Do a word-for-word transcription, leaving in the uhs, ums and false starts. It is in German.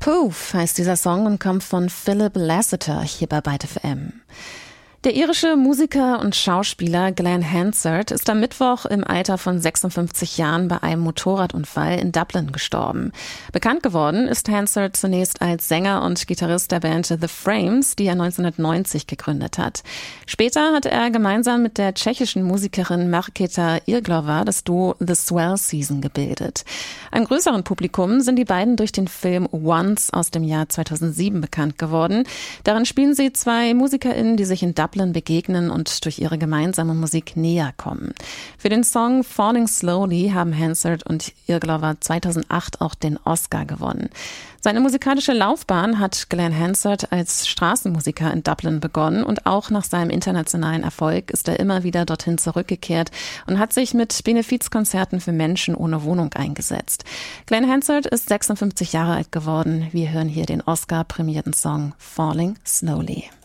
Poof heißt dieser Song und kommt von Philip Lasseter hier bei Byte F M. Der irische Musiker und Schauspieler Glenn Hansard ist am Mittwoch im Alter von sechsundfünfzig Jahren bei einem Motorradunfall in Dublin gestorben. Bekannt geworden ist Hansard zunächst als Sänger und Gitarrist der Band The Frames, die er neunzehnhundertneunzig gegründet hat. Später hat er gemeinsam mit der tschechischen Musikerin Markéta Irglová das Duo The Swell Season gebildet. Einem größeren Publikum sind die beiden durch den Film Once aus dem Jahr zweitausendsieben bekannt geworden. Darin spielen sie zwei MusikerInnen, die sich in Dublin begegnen und durch ihre gemeinsame Musik näher kommen. Für den Song Falling Slowly haben Hansard und Irglová zweitausendacht auch den Oscar gewonnen. Seine musikalische Laufbahn hat Glenn Hansard als Straßenmusiker in Dublin begonnen und auch nach seinem internationalen Erfolg ist er immer wieder dorthin zurückgekehrt und hat sich mit Benefizkonzerten für Menschen ohne Wohnung eingesetzt. Glenn Hansard ist sechsundfünfzig Jahre alt geworden. Wir hören hier den Oscar-prämierten Song Falling Slowly.